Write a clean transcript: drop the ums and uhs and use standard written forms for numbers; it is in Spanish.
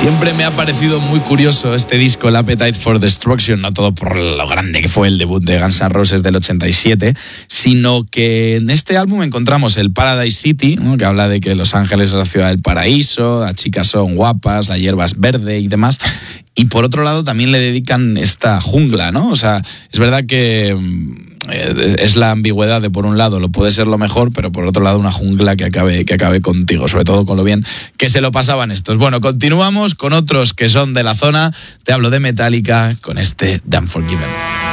Siempre me ha parecido muy curioso este disco, el Appetite for Destruction, no todo por lo grande que fue el debut de Guns N' Roses del 87, sino que en este álbum encontramos el Paradise City, ¿no?, que habla de que Los Ángeles es la ciudad del paraíso, las chicas son guapas, la hierba es verde y demás. Y por otro lado también le dedican esta jungla, ¿no? O sea, es verdad que es la ambigüedad de, por un lado, lo puede ser lo mejor, pero por otro lado una jungla que acabe contigo, sobre todo con lo bien que se lo pasaban estos. Bueno, continuamos con otros que son de la zona. Te hablo de Metallica con este The Unforgiven.